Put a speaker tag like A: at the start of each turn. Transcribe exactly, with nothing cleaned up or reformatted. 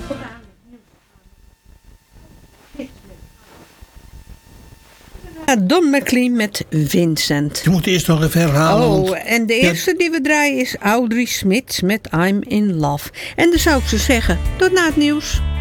A: Don McLean met Vincent.
B: Je moet eerst nog even herhalen.
A: Oh,
B: want...
A: en de eerste ja. die we draaien is Audrey Smith met I'm in Love. En dan zou ik ze zeggen, tot na het nieuws.